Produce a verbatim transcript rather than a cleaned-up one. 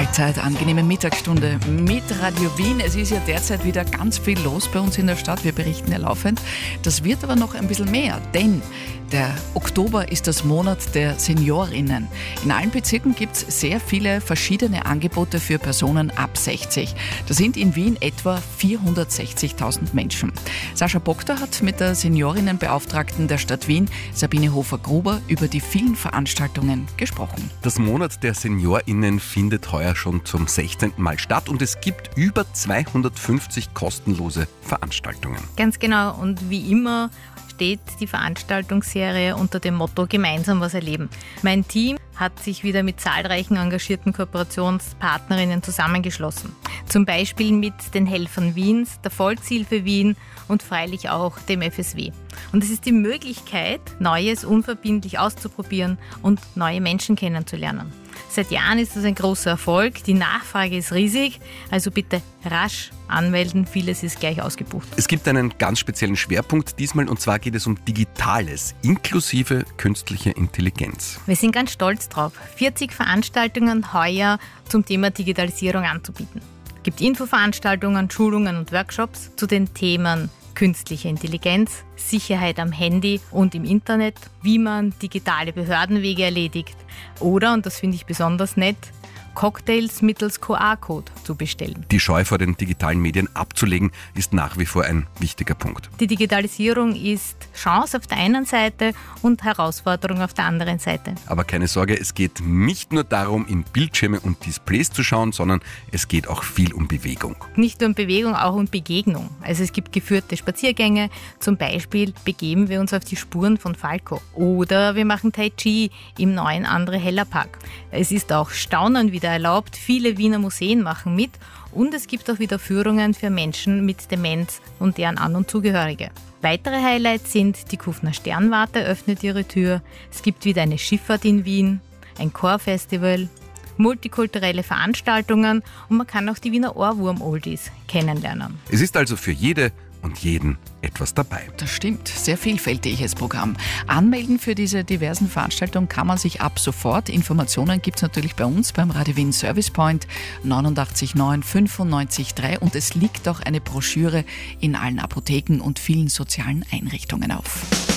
Mahlzeit, angenehme Mittagsstunde mit Radio Wien. Es ist ja derzeit wieder ganz viel los bei uns in der Stadt. Wir berichten ja laufend. Das wird aber noch ein bisschen mehr, denn der Oktober ist das Monat der Seniorinnen. In allen Bezirken gibt es sehr viele verschiedene Angebote für Personen ab sechzig. Das sind in Wien etwa vierhundertsechzigtausend Menschen. Sascha Bogda hat mit der Seniorinnenbeauftragten der Stadt Wien, Sabine Hofer-Gruber, über die vielen Veranstaltungen gesprochen. Das Monat der SeniorInnen findet heuer schon zum sechzehnten Mal statt und es gibt über zweihundertfünfzig kostenlose Veranstaltungen. Ganz genau, und wie immer steht die Veranstaltungsserie unter dem Motto Gemeinsam was erleben. Mein Team hat sich wieder mit zahlreichen engagierten Kooperationspartnerinnen zusammengeschlossen. Zum Beispiel mit den Helfern Wiens, der Volkshilfe Wien und freilich auch dem F S W. Und es ist die Möglichkeit, Neues unverbindlich auszuprobieren und neue Menschen kennenzulernen. Seit Jahren ist das ein großer Erfolg. Die Nachfrage ist riesig, also bitte rasch anmelden. Vieles ist gleich ausgebucht. Es gibt einen ganz speziellen Schwerpunkt diesmal, und zwar geht es um Digitales, inklusive künstliche Intelligenz. Wir sind ganz stolz drauf, vierzig Veranstaltungen heuer zum Thema Digitalisierung anzubieten. Es gibt Infoveranstaltungen, Schulungen und Workshops zu den Themen künstliche Intelligenz, Sicherheit am Handy und im Internet, wie man digitale Behördenwege erledigt oder, und das finde ich besonders nett, Cocktails mittels Q R-Code zu bestellen. Die Scheu vor den digitalen Medien abzulegen, ist nach wie vor ein wichtiger Punkt. Die Digitalisierung ist Chance auf der einen Seite und Herausforderung auf der anderen Seite. Aber keine Sorge, es geht nicht nur darum, in Bildschirme und Displays zu schauen, sondern es geht auch viel um Bewegung. Nicht nur um Bewegung, auch um Begegnung. Also es gibt geführte Spaziergänge, zum Beispiel begeben wir uns auf die Spuren von Falco. Oder wir machen Tai Chi im neuen Andre Heller Park. Es ist auch Staunen wieder erlaubt, viele Wiener Museen machen mit und es gibt auch wieder Führungen für Menschen mit Demenz und deren An- und Zugehörige. Weitere Highlights sind, die Kufner Sternwarte öffnet ihre Tür, es gibt wieder eine Schifffahrt in Wien, ein Chorfestival, multikulturelle Veranstaltungen und man kann auch die Wiener Ohrwurm-Oldies kennenlernen. Es ist also für jede und jeden etwas dabei. Das stimmt, sehr vielfältiges Programm. Anmelden für diese diversen Veranstaltungen kann man sich ab sofort. Informationen gibt es natürlich bei uns beim Radio Wien Service Point neunundachtzig neun fünfundneunzig drei und es liegt auch eine Broschüre in allen Apotheken und vielen sozialen Einrichtungen auf.